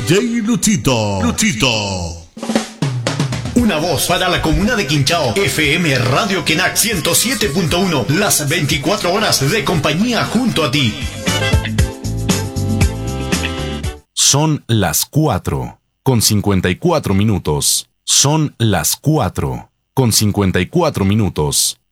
DJ Luchito. Una voz para la comuna de Quinchao. FM Radio Quenac 107.1. Las 24 horas de compañía junto a ti. Son las 4:54. Son las 4:54.